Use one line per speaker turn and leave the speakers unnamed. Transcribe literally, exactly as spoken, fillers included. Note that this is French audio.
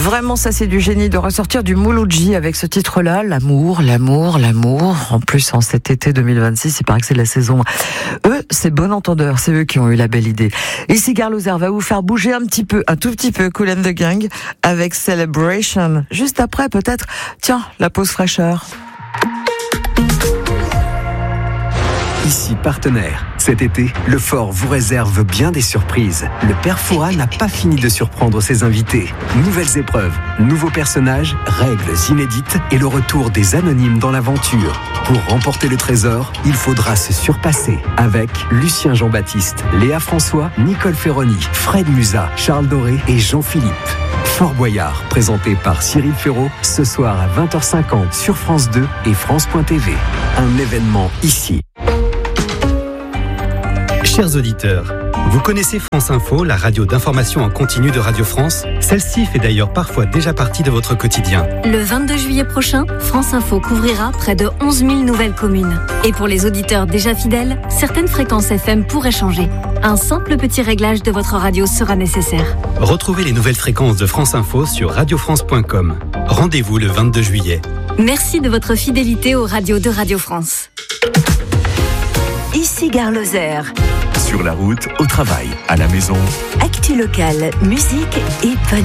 Vraiment, ça c'est du génie de ressortir du Mouloudji avec ce titre-là, l'amour, l'amour, l'amour. En plus, en cet été deux mille vingt-six, il paraît que c'est la saison. Eux, c'est bon entendeur, c'est eux qui ont eu la belle idée. Ici, Gare Lozère va vous faire bouger un petit peu, un tout petit peu, Kool and the Gang, avec Celebration. Juste après, peut-être, tiens, la pause fraîcheur.
Ici partenaire. Cet été, le Fort vous réserve bien des surprises. Le Père Fouras n'a pas fini de surprendre ses invités. Nouvelles épreuves, nouveaux personnages, règles inédites et le retour des anonymes dans l'aventure. Pour remporter le trésor, il faudra se surpasser avec Lucien Jean-Baptiste, Léa François, Nicole Ferroni, Fred Musa, Charles Doré et Jean-Philippe. Fort Boyard, présenté par Cyril Ferraud, ce soir à vingt heures cinquante sur France deux et France point T V. Un événement ici.
Chers auditeurs, vous connaissez France Info, la radio d'information en continu de Radio France? Celle-ci fait d'ailleurs parfois déjà partie de votre quotidien.
Le vingt-deux juillet prochain, France Info couvrira près de onze mille nouvelles communes. Et pour les auditeurs déjà fidèles, certaines fréquences F M pourraient changer. Un simple petit réglage de votre radio sera nécessaire.
Retrouvez les nouvelles fréquences de France Info sur radio france point com. Rendez-vous le vingt-deux juillet.
Merci de votre fidélité aux radios de Radio France.
Ici Gare Lozère.
Sur la route, au travail, à la maison.
Actu locale, musique et bonne